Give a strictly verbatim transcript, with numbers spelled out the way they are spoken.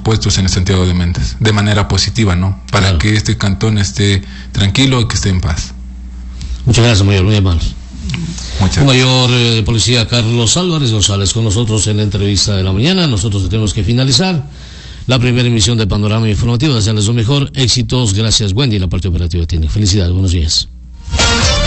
puestos en el Santiago de Méndez, de manera positiva, ¿no? Para claro. que este cantón esté tranquilo y que esté en paz. Muchas gracias, mayor, muy amable. Muchas gracias. Mayor de eh, Policía Carlos Álvarez González con nosotros en la entrevista de la mañana. Nosotros tenemos que finalizar la primera emisión de Panorama Informativo. Desearles lo mejor, éxitos, gracias Wendy, la parte operativa técnica. Felicidades, buenos días.